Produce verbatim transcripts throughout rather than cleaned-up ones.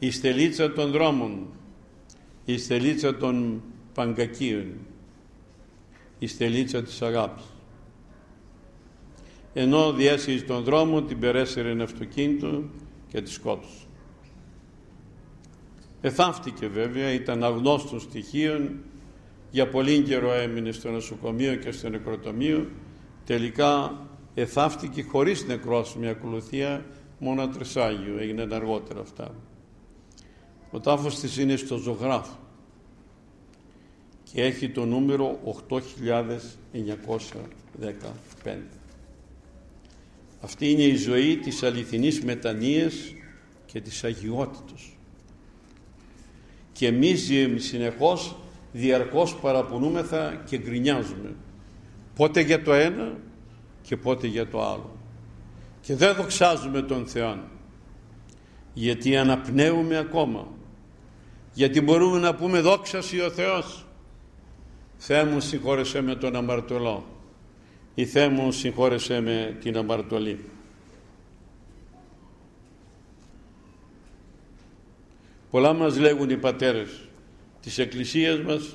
η στελίτσα των δρόμων, η στελίτσα των παγκακίων, η στελίτσα της αγάπης. Ενώ διέσχιζε τον δρόμο, την περέσαιρε ένα αυτοκίνητο και τη σκότωσε. Εθάφτηκε βέβαια, ήταν αγνώστων στοιχείων, για πολύ καιρό έμεινε στο νοσοκομείο και στο νεκροτομείο, τελικά εθάφτηκε χωρίς νεκρόσιμη ακολουθία, μόνο τρισάγιο, έγιναν αργότερα αυτά. Ο τάφος της είναι στο ζωγράφο και έχει το νούμερο οκτώ χιλιάδες εννιακόσια δεκαπέντε. Αυτή είναι η ζωή της αληθινής μετανοίας και της αγιότητος. Και εμείς συνεχώς, διαρκώς παραπονούμεθα και γκρινιάζουμε. Πότε για το ένα και πότε για το άλλο. Και δεν δοξάζουμε τον Θεό. Γιατί αναπνέουμε ακόμα. Γιατί μπορούμε να πούμε δόξα Συ ο Θεός. Θεέ μου συγχώρεσέ με τον αμαρτωλό. Ή Θεέ μου συγχώρεσέ με την αμαρτωλή. Πολλά μας λέγουν οι πατέρες της Εκκλησίας μας,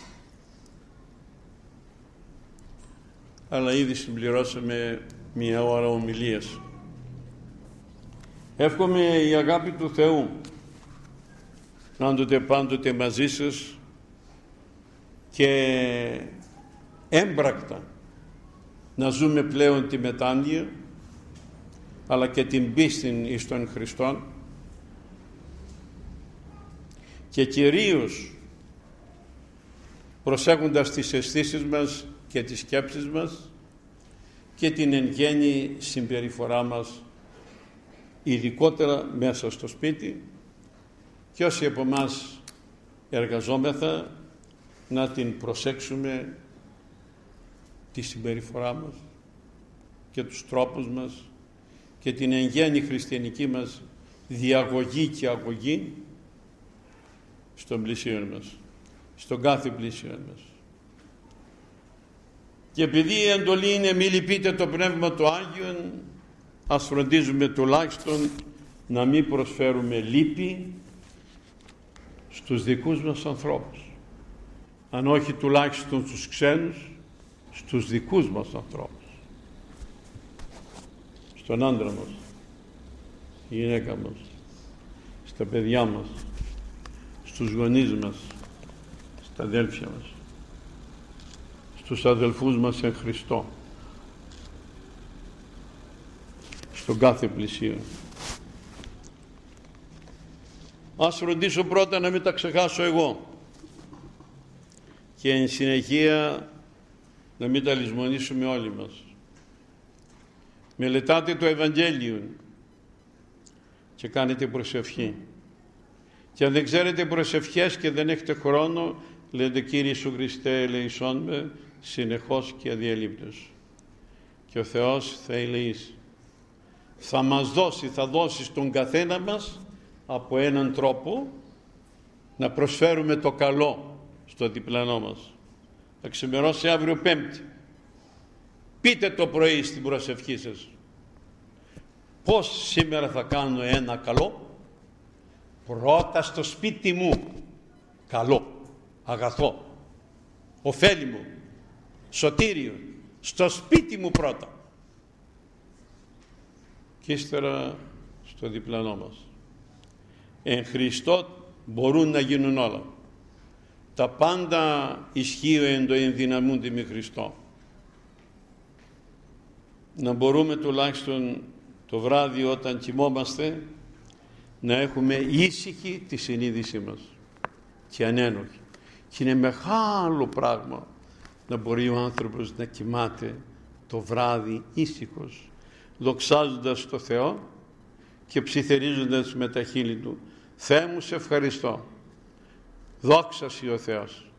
αλλά ήδη συμπληρώσαμε μία ώρα ομιλίας. Εύχομαι η αγάπη του Θεού να είναι πάντοτε μαζί σας και έμπρακτα να ζούμε πλέον τη μετάνοια αλλά και την πίστη εις τον Χριστόν και κυρίως προσέχοντας τις αισθήσεις μας και τις σκέψεις μας και την εν γέννη συμπεριφορά μας, ειδικότερα μέσα στο σπίτι, και όσοι από εμάς εργαζόμεθα να την προσέξουμε τη συμπεριφορά μας και τους τρόπους μας και την εν γέννη χριστιανική μας διαγωγή και αγωγή στον πλησίον μας, στον κάθε πλησίον μας. Και επειδή η εντολή είναι μη λυπείτε το Πνεύμα του Άγιον, ας φροντίζουμε τουλάχιστον να μην προσφέρουμε λύπη στους δικούς μας ανθρώπους, αν όχι τουλάχιστον στους ξένους, στους δικούς μας ανθρώπους, στον άντρα μας, στη γυναίκα μας, στα παιδιά μας, στους γονείς μας, στα αδέλφια μας, στους αδελφούς μας εν Χριστώ, στον κάθε πλησίον. Ας φροντίσω πρώτα να μην τα ξεχάσω εγώ και εν συνεχεία να μην τα λησμονήσουμε όλοι μας. Μελετάτε το Ευαγγέλιο και κάνετε προσευχή. Και αν δεν ξέρετε προσευχές και δεν έχετε χρόνο, λέτε Κύριε Ιησού Χριστέ ελεησόν με συνεχώς και αδιαλείπτως. Και ο Θεός θα ελεήσει. Θα μας δώσει, θα δώσει στον καθένα μας από έναν τρόπο να προσφέρουμε το καλό στο διπλανό μας. Θα ξημερώσει αύριο Πέμπτη. Πείτε το πρωί στην προσευχή σας. Πώς σήμερα θα κάνω ένα καλό? Πρώτα στο σπίτι μου καλό, αγαθό, ωφέλιμο, σωτήριο, στο σπίτι μου πρώτα και ύστερα στο διπλανό μας. Εν Χριστώ μπορούν να γίνουν όλα. Τα πάντα ισχύουν το ενδυναμούνται με Χριστό. Να μπορούμε τουλάχιστον το βράδυ όταν κοιμόμαστε να έχουμε ήσυχη τη συνείδησή μας και ανένοχη. Και είναι μεγάλο πράγμα να μπορεί ο άνθρωπος να κοιμάται το βράδυ ήσυχος, δοξάζοντας το Θεό και ψιθερίζοντας με τα χείλη του. Θεέ μου σε ευχαριστώ, δόξα Συ ο Θεός.